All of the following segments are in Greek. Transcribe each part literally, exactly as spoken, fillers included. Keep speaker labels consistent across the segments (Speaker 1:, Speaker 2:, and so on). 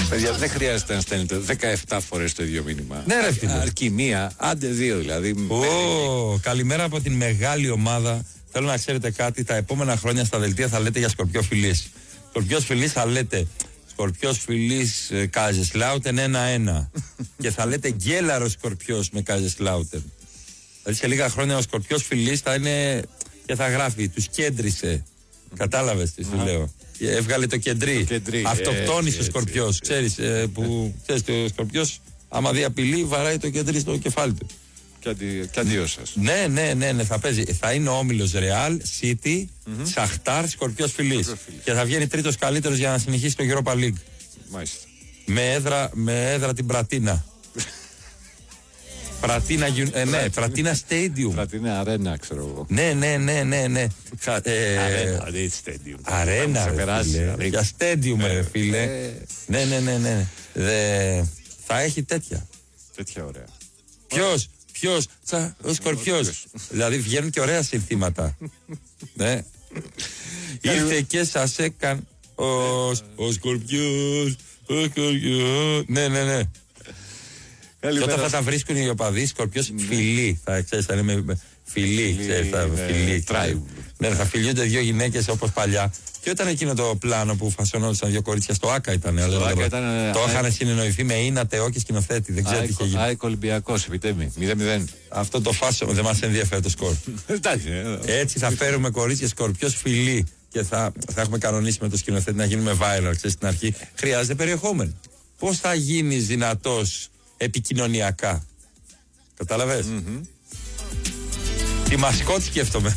Speaker 1: Παιδιά, δεν χρειάζεται να στέλνετε δεκαεπτά φορές το ίδιο μήνυμα.
Speaker 2: Ναι, ρε φίλε.
Speaker 1: Αρκεί μία, άντε δύο δηλαδή.
Speaker 2: Ω, καλημέρα από την μεγάλη ομάδα. Θέλω να ξέρετε κάτι, τα επόμενα χρόνια στα δελτία θα λέτε για Σκορπιό Φιλής. Σκορπιός Φιλής θα λέτε Σκορπιός Φιλής ε, Κάζεσλάουτεν ένα ένα. Και θα λέτε Γκέλαρο Σκορπιός με Κάζεσλάουτεν. Δηλαδή σε λίγα χρόνια ο Σκορπιός Φιλής θα είναι και θα γράφει, τους κέντρισε. Κατάλαβες τι σου λέω. Έβγαλε το κεντρί. Αυτοκτόνησε ο Σκορπιός. Ξέρεις, ε, που ξέρεις, ο Σκορπιός άμα δει απειλή βαράει το κεντρί στο κεφάλι του.
Speaker 1: Και αντίο σας.
Speaker 2: Ναι, ναι, ναι, ναι, θα παίζει. Θα είναι ο όμιλος Ρεάλ, City, Σαχτάρ, Σκορπιός Φιλής. Και θα βγαίνει τρίτος καλύτερος για να συνεχίσει το Europa League.
Speaker 1: Μάλιστα.
Speaker 2: Με έδρα, με έδρα την Πρατίνα. Πρατίνα, ε, ναι, Πρατίνα Stadium.
Speaker 1: Πρατίνα Αρένα, ξέρω εγώ.
Speaker 2: Ναι, ναι, ναι, ναι, ναι.
Speaker 1: Αρένα, δεν Stadium.
Speaker 2: Αρένα, ρε, για Stadium, ρε φίλε. Ναι, ναι, ναι, ναι. Θα έχει τέτοια.
Speaker 1: Τέτοια ωραία.
Speaker 2: Ποιος, ποιος, ο Σκορπιός. Δηλαδή βγαίνουν και ωραία συνθήματα. Ναι. Ήρθε και σας έκανε ο Σκορπιός, ο Σκορπιός. Ναι, ναι, ναι. Και όταν θα τα βρίσκουν οι οπαδοί, Σκορπιός φιλί. Θα ξέρεις, θα είναι με φιλί. Φιλί. Ναι, θα φιλιούνται δύο γυναίκες όπως παλιά. Και όταν εκείνο το πλάνο που φασωνόντουσαν δύο κορίτσια στο ΆΚΑ ήταν. Το είχαν συνεννοηθεί με Ίνα Τεό και σκηνοθέτη. Δεν ξέρω τι είχε γίνει.
Speaker 1: ΑΕΚ Ολυμπιακός, επιτέμει. μηδέν μηδέν.
Speaker 2: Αυτό το φάσο δεν μας ενδιαφέρει το σκορ. Έτσι θα φέρουμε κορίτσια Σκορπιός φιλί. Και θα, θα έχουμε κανονίσει με το σκηνοθέτη να γίνουμε viral. Ξέρεις, στην αρχή χρειάζεται περιεχόμενο. Πώς θα γίνεις δυνατός επικοινωνιακά? Κατάλαβες? Mm-hmm. Τη μασκότ σκέφτομαι.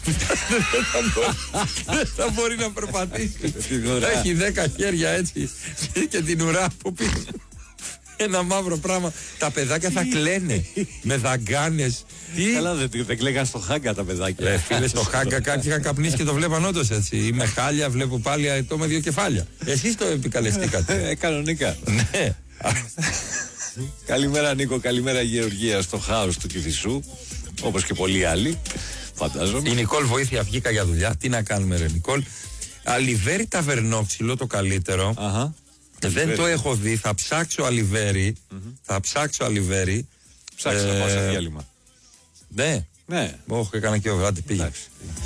Speaker 2: Δεν θα μπορεί να περπατήσει. Έχει δέκα χέρια έτσι και την ουρά από πίσω. Ένα μαύρο πράγμα. Τα παιδάκια θα κλαίνε με δαγκάνες.
Speaker 1: Καλά, δεν κλαίγαν στο Χάγκα τα παιδάκια.
Speaker 2: Ε, φίλε, στο Χάγκα κάποιοι είχαν καπνίσει και το βλέπαν όντως έτσι. Είμαι χάλια, βλέπω πάλι αετό με δύο κεφάλια. Εσείς το επικαλεστήκατε.
Speaker 1: Ε, κανονικά.
Speaker 2: Ναι.
Speaker 1: Καλημέρα Νίκο, καλημέρα Γεωργία στο χάος του Κηφισού. Όπως και πολλοί άλλοι, φαντάζομαι.
Speaker 2: Η Νικόλ, βοήθεια, βγήκα για δουλειά. Τι να κάνουμε, ρε Νικόλ. Αλιβέρι ταβερνόξυλο, το καλύτερο.
Speaker 1: Αχα.
Speaker 2: Δεν το έχω δει. Θα ψάξω αλιβέρι. Mm-hmm. Θα ψάξω αλιβέρι.
Speaker 1: Ψάξω να πάω σε διάλειμμα.
Speaker 2: Ναι.
Speaker 1: Ναι.
Speaker 2: Όχι, έκανα και ο γράτη πήγε.